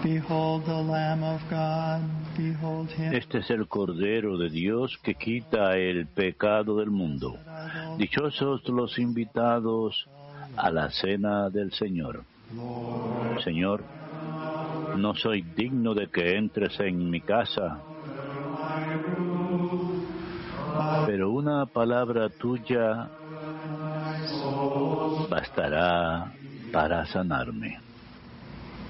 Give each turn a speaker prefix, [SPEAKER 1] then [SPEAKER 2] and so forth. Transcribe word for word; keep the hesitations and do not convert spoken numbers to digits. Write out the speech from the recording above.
[SPEAKER 1] Behold the Lamb of God, behold him.
[SPEAKER 2] Este es el Cordero de Dios que quita el pecado del mundo. Dichosos los invitados a la cena del Señor. Señor, no soy digno de que entres en mi casa, pero una palabra tuya bastará para sanarme.